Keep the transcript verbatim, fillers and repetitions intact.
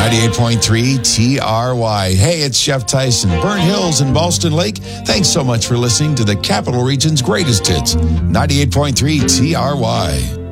ninety-eight point three T R Y. Hey, it's Chef Tyson, Burnt Hills and Ballston Lake. Thanks so much for listening to the Capital Region's greatest hits. ninety-eight point three T R Y.